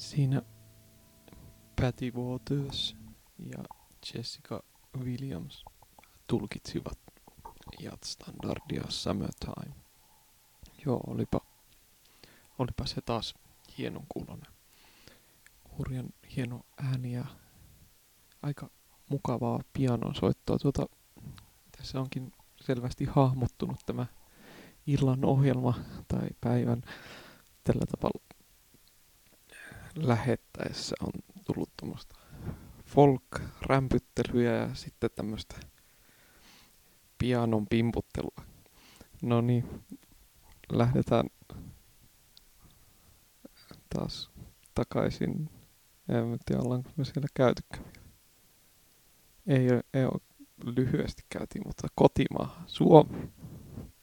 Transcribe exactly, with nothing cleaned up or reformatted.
Siinä Patty Waters ja Jessica Williams tulkitsivat Yacht-standardia Summertime. Joo, olipa, olipa se taas hienon kuulonen. Hurjan hieno ääni ja aika mukavaa pianonsoittoa. Tuota, tässä onkin selvästi hahmottunut tämä illan ohjelma tai päivän tällä tavalla lähettäessä on tullut tuommoista folk-rämpyttelyä ja sitten tämmöistä pianon pimputtelua. No niin, lähdetään taas takaisin. En tiedä, ollaanko me siellä käytykään vielä. Ei, ei ole, lyhyesti käytiin, mutta kotimaa, Suomi.